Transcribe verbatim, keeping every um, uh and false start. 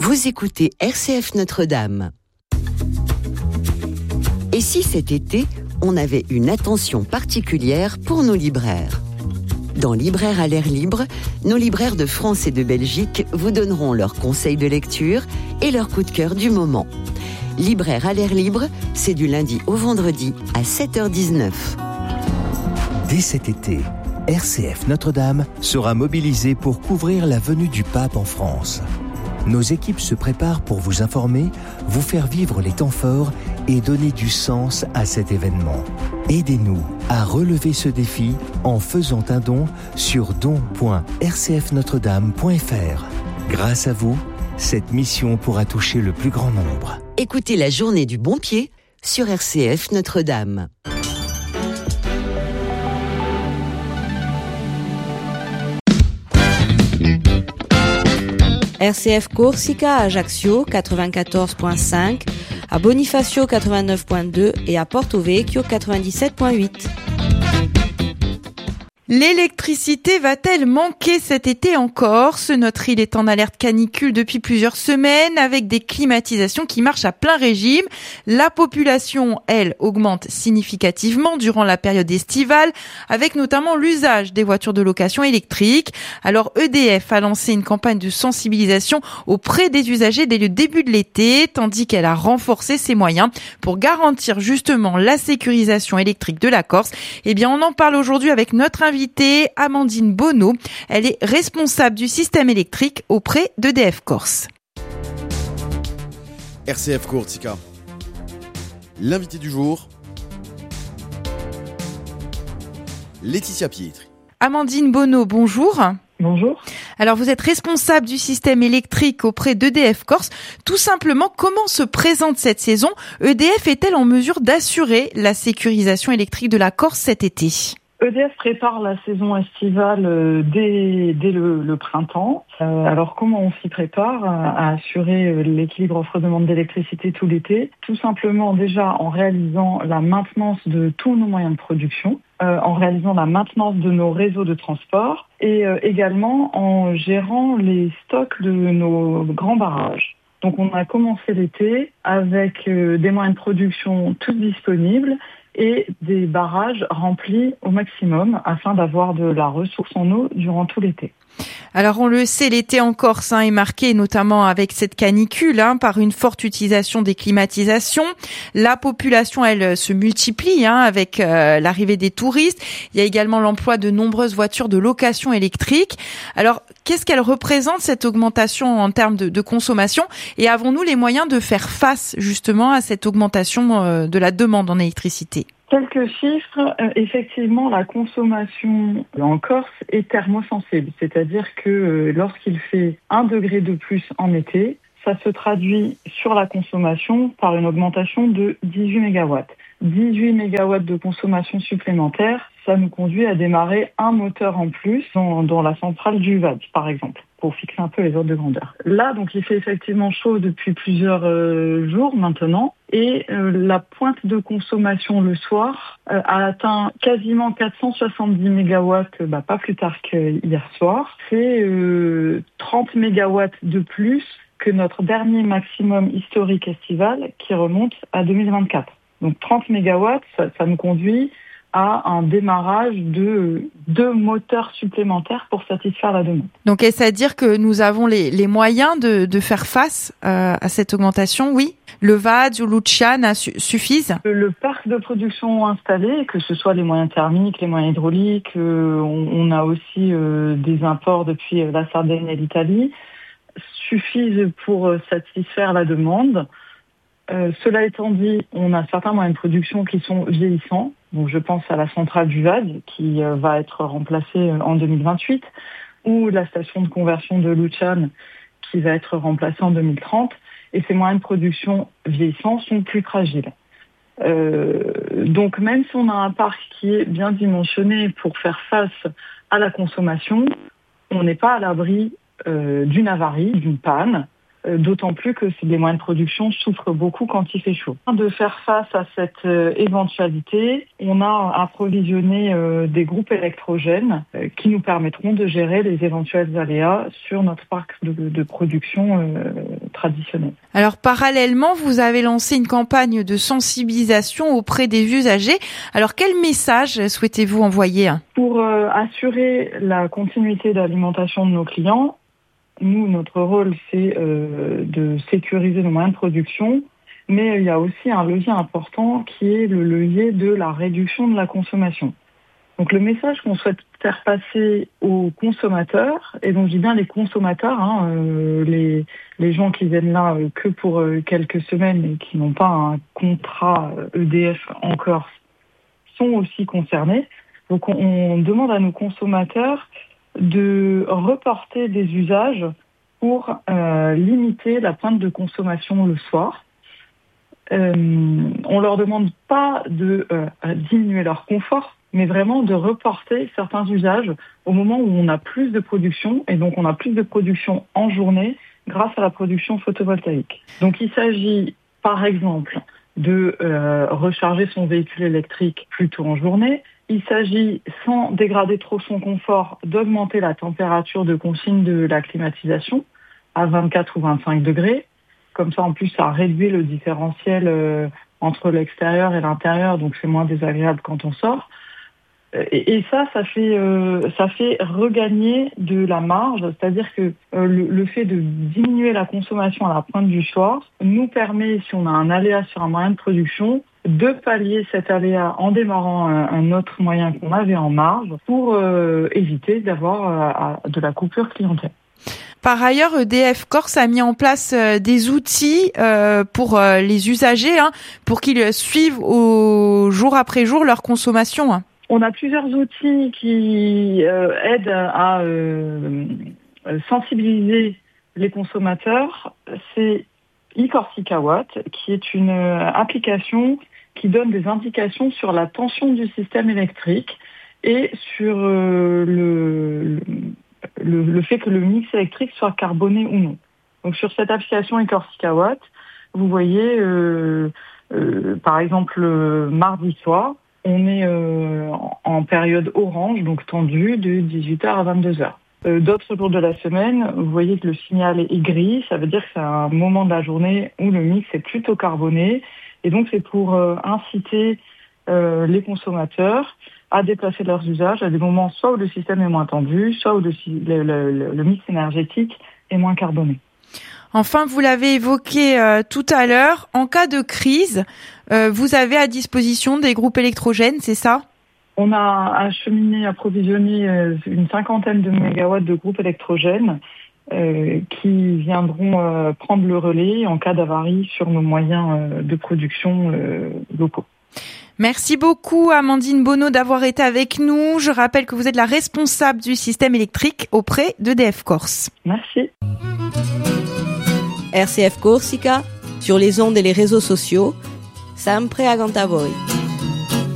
Vous écoutez R C F Notre-Dame. Et si cet été, on avait une attention particulière pour nos libraires ? Dans Libraires à l'air libre, nos libraires de France et de Belgique vous donneront leurs conseils de lecture et leurs coups de cœur du moment. Libraires à l'air libre, c'est du lundi au vendredi à sept heures dix-neuf. Dès cet été, R C F Notre-Dame sera mobilisée pour couvrir la venue du pape en France. Nos équipes se préparent pour vous informer, vous faire vivre les temps forts et donner du sens à cet événement. Aidez-nous à relever ce défi en faisant un don sur don point r c f notre dame point f r. Grâce à vous, cette mission pourra toucher le plus grand nombre. Écoutez la journée du bon pied sur R C F Notre-Dame. R C F Corsica à Ajaccio quatre-vingt-quatorze virgule cinq, à Bonifacio quatre-vingt-neuf virgule deux et à Porto Vecchio quatre-vingt-dix-sept virgule huit. L'électricité va-t-elle manquer cet été en Corse ? Notre île est en alerte canicule depuis plusieurs semaines avec des climatisations qui marchent à plein régime. La population, elle, augmente significativement durant la période estivale avec notamment l'usage des voitures de location électrique. Alors E D F a lancé une campagne de sensibilisation auprès des usagers dès le début de l'été, tandis qu'elle a renforcé ses moyens pour garantir justement la sécurisation électrique de la Corse. Eh bien, on en parle aujourd'hui avec notre invité Amandine Bonneau. Elle est responsable du système électrique auprès d'E D F Corse. R C F Corsica. L'invité du jour, Laetitia Pietri. Amandine Bonneau, bonjour. Bonjour. Alors vous êtes responsable du système électrique auprès d'E D F Corse. Tout simplement, comment se présente cette saison ? E D F est-elle en mesure d'assurer la sécurisation électrique de la Corse cet été ? E D F prépare la saison estivale dès, dès le, le printemps. Euh, alors comment on s'y prépare à, à assurer l'équilibre offre-demande d'électricité tout l'été ? Tout simplement déjà en réalisant la maintenance de tous nos moyens de production, euh, en réalisant la maintenance de nos réseaux de transport et euh, également en gérant les stocks de nos grands barrages. Donc on a commencé l'été avec euh, des moyens de production tous disponibles et des barrages remplis au maximum afin d'avoir de la ressource en eau durant tout l'été. Alors on le sait, l'été en Corse hein, est marqué notamment avec cette canicule hein, par une forte utilisation des climatisations. La population, elle, se multiplie hein, avec euh, l'arrivée des touristes. Il y a également l'emploi de nombreuses voitures de location électrique. Alors qu'est-ce qu'elle représente cette augmentation en termes de, de consommation ? Et avons-nous les moyens de faire face justement à cette augmentation euh, de la demande en électricité ? Quelques chiffres, euh, effectivement, la consommation en Corse est thermosensible, c'est-à-dire que euh, lorsqu'il fait un degré de plus en été, ça se traduit sur la consommation par une augmentation de dix-huit mégawatts. dix-huit mégawatts de consommation supplémentaire, ça nous conduit à démarrer un moteur en plus dans, dans la centrale du V A D, par exemple, pour fixer un peu les ordres de grandeur. Là, donc, il fait effectivement chaud depuis plusieurs euh, jours maintenant. Et euh, la pointe de consommation le soir euh, a atteint quasiment quatre cent soixante-dix mégawatts, bah, pas plus tard qu'hier soir. C'est euh, trente mégawatts de plus que notre dernier maximum historique estival qui remonte à deux mille vingt-quatre. Donc trente mégawatts, ça, ça nous conduit à un démarrage de deux moteurs supplémentaires pour satisfaire la demande. Donc est-ce à dire que nous avons les, les moyens de, de faire face euh, à cette augmentation ? Oui. Le V A D ou l'Ucciana su- suffisent ? Le parc de production installé, que ce soit les moyens thermiques, les moyens hydrauliques, euh, on, on a aussi euh, des imports depuis la Sardaigne et l'Italie, suffisent pour satisfaire la demande. Euh, cela étant dit, on a certains moyens de production qui sont vieillissants. Donc, je pense à la centrale du V A D qui euh, va être remplacée en deux mille vingt-huit ou la station de conversion de Luciane qui va être remplacée en deux mille trente. Et ces moyens de production vieillissants sont plus fragiles. Euh, donc, même si on a un parc qui est bien dimensionné pour faire face à la consommation, on n'est pas à l'abri euh, d'une avarie, d'une panne. D'autant plus que les moyens de production souffrent beaucoup quand il fait chaud. De faire face à cette euh, éventualité, on a approvisionné euh, des groupes électrogènes euh, qui nous permettront de gérer les éventuels aléas sur notre parc de, de production euh, traditionnelle. Alors parallèlement, vous avez lancé une campagne de sensibilisation auprès des usagers. Alors quel message souhaitez-vous envoyer ? Pour euh, assurer la continuité d'alimentation de nos clients, nous, notre rôle, c'est euh, de sécuriser nos moyens de production, mais il y a aussi un levier important qui est le levier de la réduction de la consommation. Donc le message qu'on souhaite faire passer aux consommateurs, et donc je dis bien les consommateurs, hein, euh, les, les gens qui viennent là euh, que pour euh, quelques semaines et qui n'ont pas un contrat E D F en Corse, sont aussi concernés. Donc on, on demande à nos consommateurs de reporter des usages pour euh, limiter la pointe de consommation le soir. Euh, on leur demande pas de euh, diminuer leur confort, mais vraiment de reporter certains usages au moment où on a plus de production, et donc on a plus de production en journée grâce à la production photovoltaïque. Donc il s'agit par exemple de euh, recharger son véhicule électrique plus tôt en journée. Il s'agit, sans dégrader trop son confort, d'augmenter la température de consigne de la climatisation à vingt-quatre ou vingt-cinq degrés. Comme ça, en plus, ça réduit le différentiel euh, entre l'extérieur et l'intérieur, donc c'est moins désagréable quand on sort. Et, et ça, ça fait, euh, ça fait regagner de la marge, c'est-à-dire que euh, le, le fait de diminuer la consommation à la pointe du soir nous permet, si on a un aléa sur un moyen de production, de pallier cet aléa en démarrant un, un autre moyen qu'on avait en marge pour euh, éviter d'avoir euh, de la coupure clientèle. Par ailleurs, E D F Corse a mis en place euh, des outils euh, pour euh, les usagers, hein, pour qu'ils suivent au jour après jour leur consommation. Hein. On a plusieurs outils qui euh, aident à euh, sensibiliser les consommateurs. C'est eCorsica Watt, qui est une euh, application qui donne des indications sur la tension du système électrique et sur euh, le, le, le fait que le mix électrique soit carboné ou non. Donc sur cette application eCorsica Watt, vous voyez, euh, euh, par exemple, le mardi soir, on est euh, en période orange, donc tendue, de dix-huit heures à vingt-deux heures. Euh, d'autres jours de la semaine, vous voyez que le signal est gris, ça veut dire que c'est un moment de la journée où le mix est plutôt carboné. Et donc c'est pour euh, inciter euh, les consommateurs à déplacer leurs usages à des moments soit où le système est moins tendu, soit où le, le, le, le mix énergétique est moins carboné. Enfin, vous l'avez évoqué euh, tout à l'heure, en cas de crise, euh, vous avez à disposition des groupes électrogènes, c'est ça ? On a acheminé, approvisionné euh, une cinquantaine de mégawatts de groupes électrogènes euh, qui viendront euh, prendre le relais en cas d'avarie sur nos moyens euh, de production euh, locaux. Merci beaucoup Amandine Bonneau d'avoir été avec nous. Je rappelle que vous êtes la responsable du système électrique auprès d'E D F Corse. Merci. R C F Corsica, sur les ondes et les réseaux sociaux, sempre a Gantavoy.